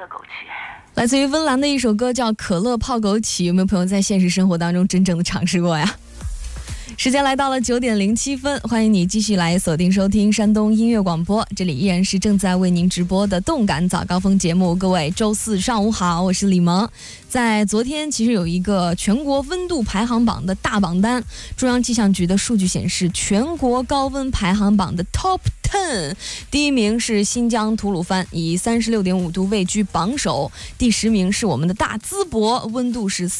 乐枸杞。 来自于温岚的一首歌叫《可乐泡枸杞》，有没有朋友在现实生活当中真正的尝试过呀？时间来到了9点07分，欢迎你继续来锁定收听山东音乐广播，这里依然是正在为您直播的动感早高峰节目。各位周四上午好，我是李萌。在昨天其实有一个全国温度排行榜的大榜单，中央气象局的数据显示，全国高温排行榜的 Top 10，第一名是新疆吐鲁番，以36.5度位居榜首，第10名是我们的大淄博，温度是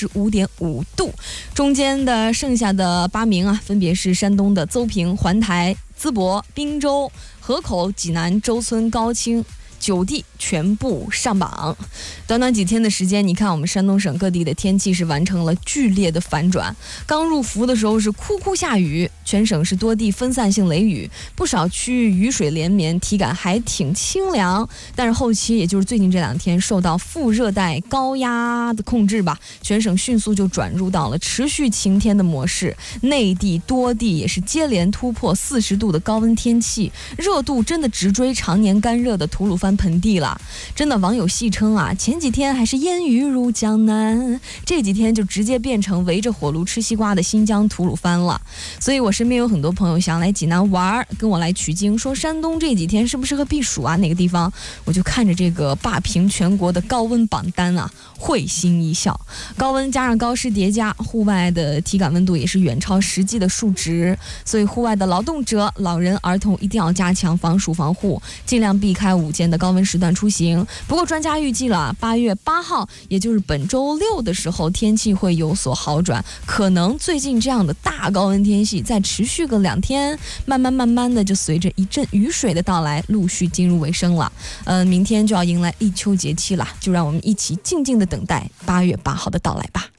35.5度，中间的剩下的8名啊，分别是山东的邹平、环台、淄博、滨州、河口、济南、周村、高清9地全部上榜。短短几天的时间，你看我们山东省各地的天气是完成了剧烈的反转。刚入伏的时候是哭哭下雨，全省是多地分散性雷雨，不少区域雨水连绵，体感还挺清凉。但是后期也就是最近这2天，受到副热带高压的控制吧，全省迅速就转入到了持续晴天的模式。内地多地也是接连突破40度的高温天气，热度真的直追常年干热的吐鲁番盆地了。真的网友戏称啊，前几天还是烟雨如江南，这几天就直接变成围着火炉吃西瓜的新疆吐鲁番了。所以我身边有很多朋友想来济南玩，跟我来取经，说山东这几天适不适合避暑啊，哪个地方？我就看着这个霸屏全国的高温榜单啊，会心一笑。高温加上高湿叠加，户外的体感温度也是远超实际的数值，所以户外的劳动者、老人、儿童一定要加强防暑防护，尽量避开午间的高温时段出行。不过专家预计了8月8号，也就是本周六的时候，天气会有所好转，可能最近这样的大高温天气再持续个2天，慢慢的就随着一阵雨水的到来，陆续进入尾声了。明天就要迎来立秋节气了，就让我们一起静静的等待8月8号的到来吧。